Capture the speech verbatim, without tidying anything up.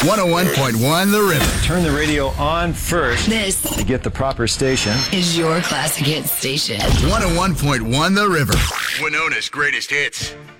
one oh one point one The River. Turn the radio on first This to get the proper station. is your classic hit station. one oh one point one The River. Winona's greatest hits.